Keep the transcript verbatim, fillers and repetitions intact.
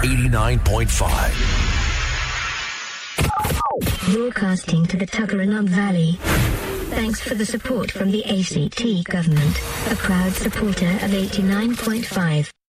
eighty-nine point five. Broadcasting to the Tuggeranong Valley. Thanks for the support from the A C T government, a proud supporter of eighty-nine point five.